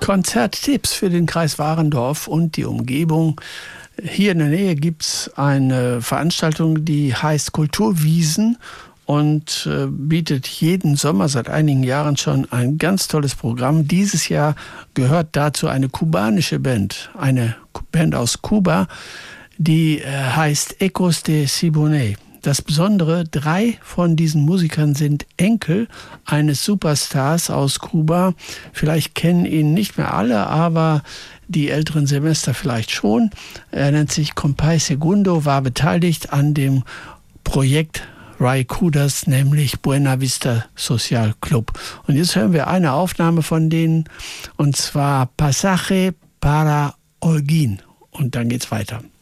Konzerttipps für den Kreis Warendorf und die Umgebung. Hier in der Nähe gibt es eine Veranstaltung, die heißt Kulturwiesen und bietet jeden Sommer seit einigen Jahren schon ein ganz tolles Programm. Dieses Jahr gehört dazu eine kubanische Band, eine Band aus Kuba, die heißt Ecos de Siboney. Das Besondere, 3 von diesen Musikern sind Enkel eines Superstars aus Kuba. Vielleicht kennen ihn nicht mehr alle, aber die älteren Semester vielleicht schon. Er nennt sich Compay Segundo, war beteiligt an dem Projekt Ray Kudas, nämlich Buena Vista Social Club. Und jetzt hören wir eine Aufnahme von denen, und zwar Pasaje para Holguín. Und dann geht's weiter.